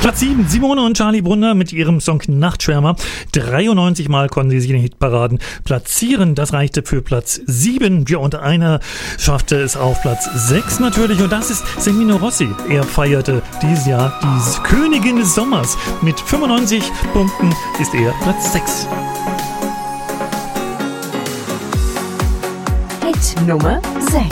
Platz 7, Simone und Charlie Brunner mit ihrem Song Nachtschwärmer. 93 Mal konnten sie sich in den Hitparaden platzieren. Das reichte für Platz 7. Ja, und einer schaffte es auf Platz 6 natürlich. Und das ist Semino Rossi. Er feierte dieses Jahr die Königin des Sommers. Mit 95 Punkten ist er Platz 6. Hit Nummer